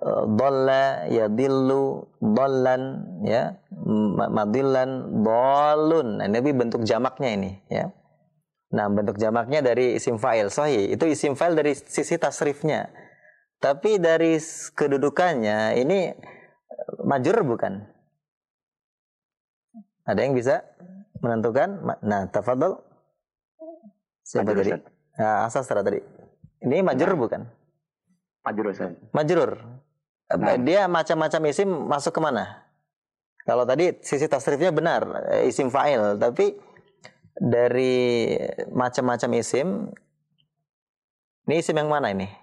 dhalla yadillu dhallan ya, madillan dhalun. Nah, ini bentuk jamaknya ini ya. Nah, bentuk jamaknya dari isim fa'il sahih. Itu isim fa'il dari sisi tasrifnya. Tapi dari kedudukannya ini majrur bukan? Ada yang bisa menentukan? Nah, tafadhol. Siapa tadi? Nah, Sastra tadi. Ini majrur bukan? Majrur Ustaz. Majrur. Dia macam-macam isim masuk ke mana? Kalau tadi sisi tasrifnya benar, isim fa'il, tapi dari macam-macam isim, ini isim yang mana ini?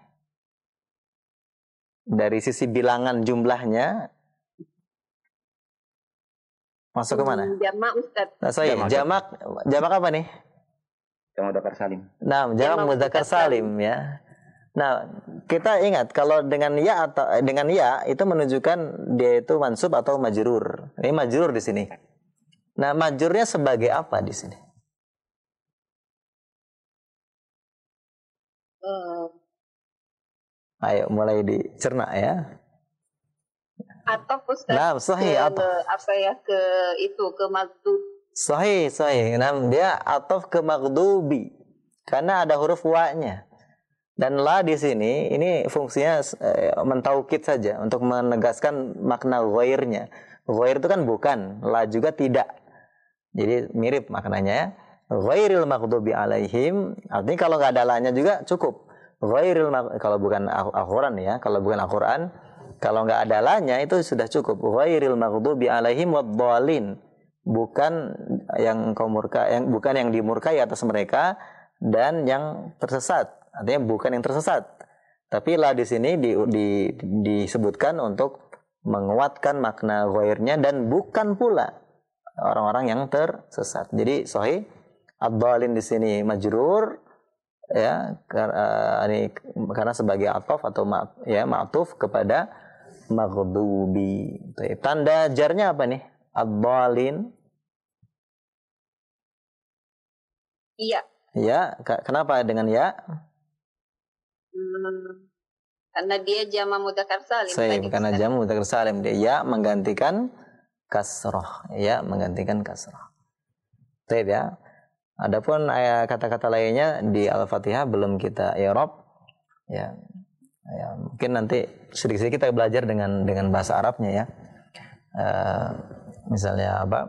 Dari sisi bilangan jumlahnya masuk ke mana? Jamak Ustaz. Nah, jamak apa nih? Jamak mudzakkar salim. Nah, jamak mudzakkar salim ya. Nah, kita ingat kalau dengan ya atau dengan ya itu menunjukkan dia itu mansub atau majrur. Ini majrur di sini. Nah, majrurnya sebagai apa di sini? Ayo mulai dicerna ya. Atau Ustaz. Nah, sahih atau ke maghdub. Sahih. Nah, dia atof ke maghdubi karena ada huruf wa-nya. Dan la di sini ini fungsinya mentaukid saja untuk menegaskan makna ghairnya. Ghair itu kan bukan, la juga tidak. Jadi mirip maknanya. Ghairil maghdubi alaihim, artinya kalau nggak ada la-nya juga cukup. Kalau bukan Al-Quran ya, kalau bukan Al-Quran, kalau nggak ada la-nya itu sudah cukup. Ghairil maghdubi alaihim wadhdallin, bukan yang bukan yang dimurkai atas mereka dan yang tersesat. Artinya bukan yang tersesat. Tapi la di sini disebutkan untuk menguatkan makna ghairnya dan bukan pula orang-orang yang tersesat. Jadi sahih ad-dhalin di sini majrur ya, karena sebagai ataf atau ma'tuf kepada maghdubi. Tanda jarnya apa nih? Ad-dhalin. Iya. Ya, kenapa dengan ya? Karena dia jamak mudzakkar salim. Karena jamak mudzakkar salim, dia ya menggantikan kasrah. Ya menggantikan kasrah. Baik ya. Adapun kata-kata lainnya di Al-Fatihah belum kita i'rab. Ya, mungkin nanti sedikit-sedikit kita belajar dengan bahasa Arabnya ya. Misalnya apa?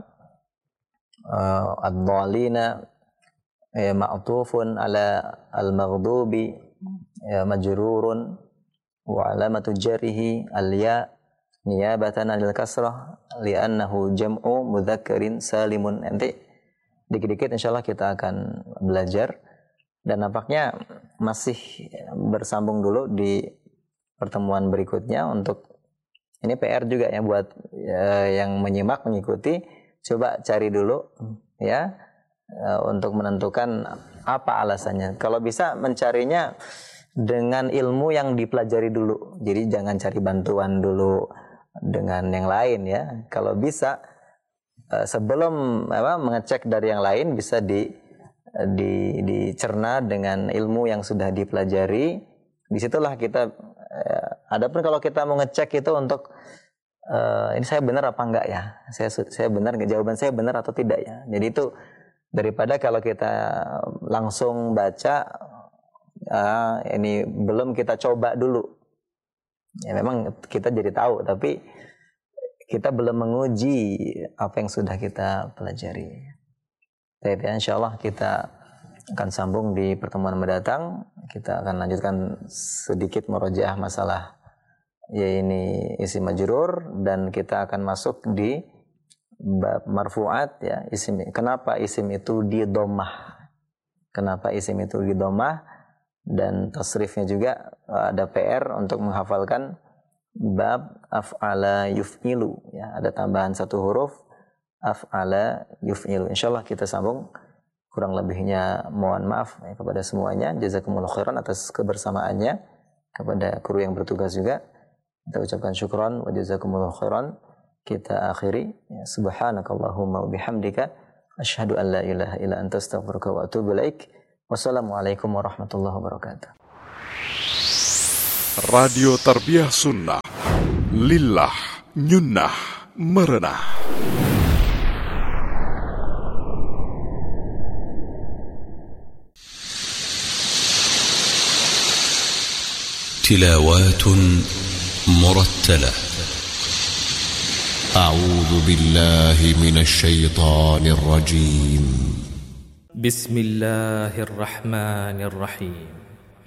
Ad-dhalina ma'tufun ala al-maghdubi majrurun wa alamatu jarrihi al-ya niyabatan anil kasrah li'annahu jam'u mudzakkarin salimun. Nanti dikit-dikit insyaallah kita akan belajar dan nampaknya masih bersambung dulu di pertemuan berikutnya. Untuk ini PR juga ya buat yang menyimak mengikuti, coba cari dulu ya untuk menentukan apa alasannya. Kalau bisa mencarinya dengan ilmu yang dipelajari dulu. Jadi jangan cari bantuan dulu dengan yang lain ya. Kalau bisa sebelum mengecek dari yang lain bisa dicerna dengan ilmu yang sudah dipelajari. Disitulah kita adapun kalau kita mau ngecek itu untuk ini saya benar apa enggak ya? Saya benar enggak, jawaban saya benar atau tidak ya. Jadi itu daripada kalau kita langsung baca ini belum kita coba dulu. Ya memang kita jadi tahu tapi kita belum menguji apa yang sudah kita pelajari. Baik ya, insyaallah kita akan sambung di pertemuan mendatang. Kita akan lanjutkan sedikit murojaah masalah ini isim majrur dan kita akan masuk di bab marfu'at ya, isim. Kenapa isim itu di dhammah? Kenapa isim itu di dhammah? Dan tasrifnya juga ada PR untuk menghafalkan bab af'ala yuf'ilu ya, ada tambahan satu huruf af'ala yuf'ilu. Insyaallah kita sambung. Kurang lebihnya mohon maaf ya, kepada semuanya. Jazakumullah khairan atas kebersamaannya. Kepada kru yang bertugas juga kita ucapkan syukran wa jazakumullah khairan. Kita akhiri ya, subhanakallahumma wa bihamdika asyhadu an la ilaha illa anta astaghfiruka wa atubu ilaik. Wassalamualaikum warahmatullahi wabarakatuh. Radio Tarbiyah Sunnah Lillah Nyunnah Merenah. تلاوات مرتلة. أعوذ بالله من الشيطان الرجيم. بسم الله الرحمن الرحيم.